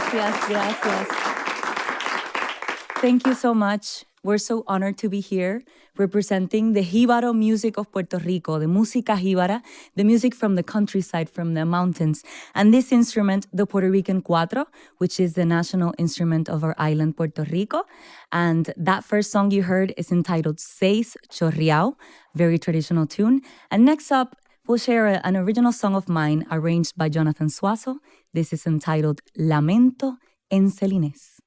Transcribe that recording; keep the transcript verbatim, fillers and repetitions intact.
Gracias, gracias. Thank you so much. We're so honored to be here representing the Jíbaro music of Puerto Rico, the música jíbara, the music from the countryside, from the mountains. And this instrument, the Puerto Rican cuatro, which is the national instrument of our island, Puerto Rico. And that first song you heard is entitled Seis Chorreao, very traditional tune. And next up, we'll share a, an original song of mine arranged by Jonathan Suazo. This is entitled Lamento en Celines.